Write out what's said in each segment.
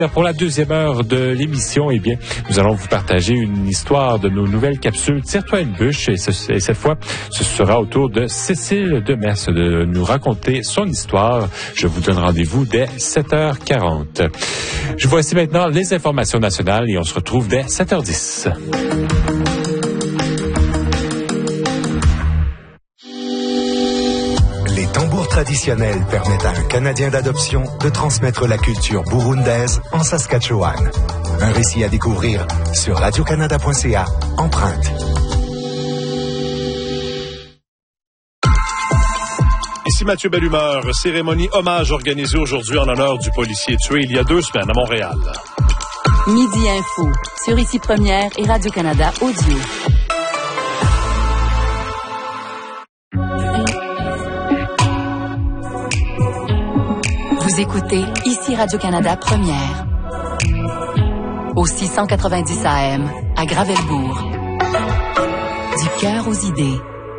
Pour la deuxième heure de l'émission, nous allons vous partager une histoire de nos nouvelles capsules Tire-toi une bûche. Et cette fois, ce sera au tour de Cécile Demers de nous raconter son histoire. Je vous donne rendez-vous dès 7h40. Je vois ici maintenant les informations nationales et on se retrouve dès 7h10. Les tambours traditionnels permettent à un Canadien d'adoption de transmettre la culture burundaise en Saskatchewan. Un récit à découvrir sur radiocanada.ca, Empreinte. Ici Mathieu Bellumeur, cérémonie hommage organisée aujourd'hui en l'honneur du policier tué il y a 2 semaines à Montréal. Midi Info, sur Ici Première et Radio-Canada Audio. Vous écoutez Ici Radio-Canada Première. Au 690 AM, à Gravelbourg. Du cœur aux idées.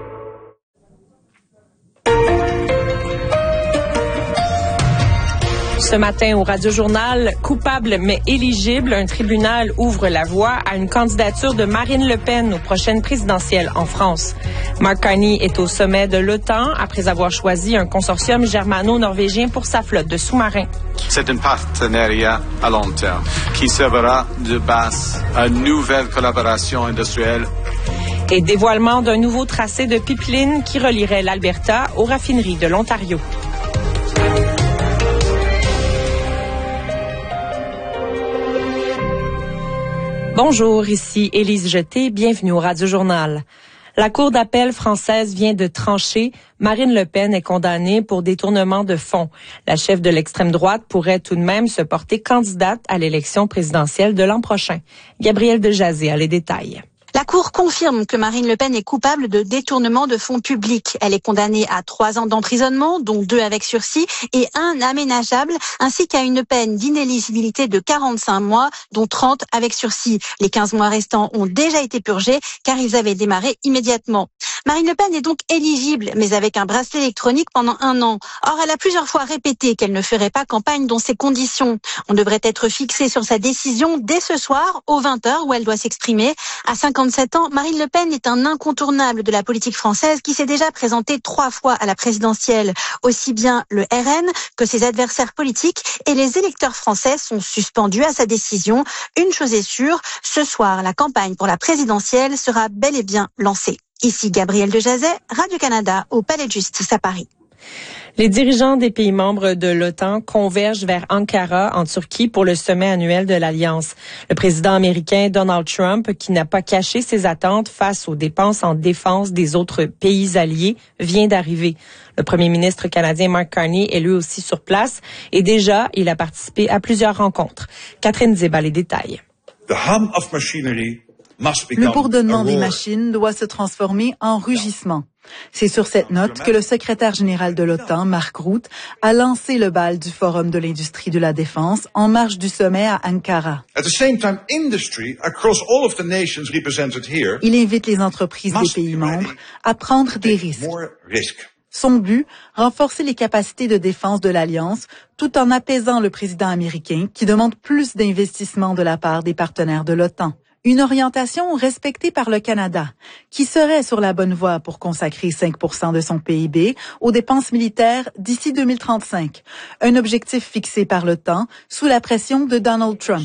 Ce matin au Radio-Journal, coupable mais éligible, un tribunal ouvre la voie à une candidature de Marine Le Pen aux prochaines présidentielles en France. Mark Carney est au sommet de l'OTAN après avoir choisi un consortium germano-norvégien pour sa flotte de sous-marins. C'est un partenariat à long terme qui servira de base à une nouvelle collaboration industrielle. Et dévoilement d'un nouveau tracé de pipeline qui relierait l'Alberta aux raffineries de l'Ontario. Bonjour, ici Élise Jeté, bienvenue au Radio-Journal. La Cour d'appel française vient de trancher. Marine Le Pen est condamnée pour détournement de fonds. La chef de l'extrême droite pourrait tout de même se porter candidate à l'élection présidentielle de l'an prochain. Gabrielle Dejazé a les détails. La Cour confirme que Marine Le Pen est coupable de détournement de fonds publics. Elle est condamnée à 3 ans d'emprisonnement, dont 2 avec sursis et 1 aménageable, ainsi qu'à une peine d'inéligibilité de 45 mois, dont 30 avec sursis. Les 15 mois restants ont déjà été purgés car ils avaient démarré immédiatement. Marine Le Pen est donc éligible, mais avec un bracelet électronique pendant 1 an. Or, elle a plusieurs fois répété qu'elle ne ferait pas campagne dans ces conditions. On devrait être fixé sur sa décision dès ce soir, aux 20h, où elle doit s'exprimer. À 57 ans, Marine Le Pen est un incontournable de la politique française qui s'est déjà présentée 3 fois à la présidentielle. Aussi bien le RN que ses adversaires politiques et les électeurs français sont suspendus à sa décision. Une chose est sûre, ce soir, la campagne pour la présidentielle sera bel et bien lancée. Ici Gabrielle Dejazet, Radio-Canada, au Palais de Justice à Paris. Les dirigeants des pays membres de l'OTAN convergent vers Ankara, en Turquie, pour le sommet annuel de l'Alliance. Le président américain Donald Trump, qui n'a pas caché ses attentes face aux dépenses en défense des autres pays alliés, vient d'arriver. Le premier ministre canadien Mark Carney est lui aussi sur place et déjà, il a participé à plusieurs rencontres. Catherine Ziba, les détails. Le bourdonnement des machines doit se transformer en rugissement. C'est sur cette note que le secrétaire général de l'OTAN, Mark Rutte, a lancé le bal du Forum de l'industrie de la défense en marge du sommet à Ankara. Il invite les entreprises des pays membres à prendre des risques. Son but, renforcer les capacités de défense de l'Alliance tout en apaisant le président américain qui demande plus d'investissement de la part des partenaires de l'OTAN. Une orientation respectée par le Canada, qui serait sur la bonne voie pour consacrer 5% de son PIB aux dépenses militaires d'ici 2035. Un objectif fixé par l'OTAN sous la pression de Donald Trump.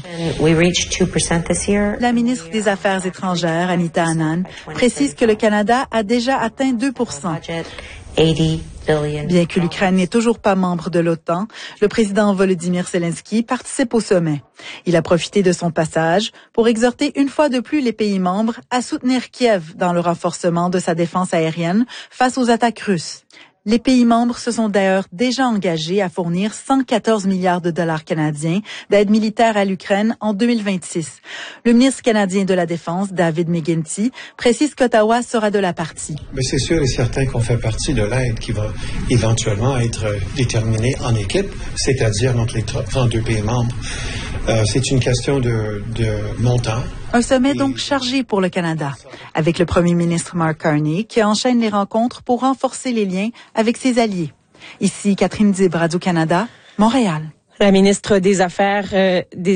La ministre des Affaires étrangères, Anita Anand, précise que le Canada a déjà atteint 2%. Bien que l'Ukraine n'est toujours pas membre de l'OTAN, le président Volodymyr Zelensky participe au sommet. Il a profité de son passage pour exhorter une fois de plus les pays membres à soutenir Kiev dans le renforcement de sa défense aérienne face aux attaques russes. Les pays membres se sont d'ailleurs déjà engagés à fournir 114 milliards de dollars canadiens d'aide militaire à l'Ukraine en 2026. Le ministre canadien de la Défense, David McGuinty, précise qu'Ottawa sera de la partie. Mais c'est sûr et certain qu'on fait partie de l'aide qui va éventuellement être déterminée en équipe, c'est-à-dire entre les 32 pays membres. C'est une question de montant. Un sommet donc chargé pour le Canada, avec le premier ministre Mark Carney qui enchaîne les rencontres pour renforcer les liens avec ses alliés. Ici Catherine Dib, Radio-Canada, Montréal. La ministre des Affaires